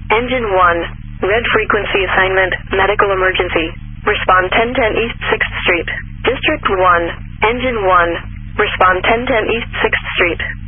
Engine 1. Red frequency assignment, medical emergency. Respond 1010 East 6th Street. District 1. Engine 1. Respond 1010 East 6th Street.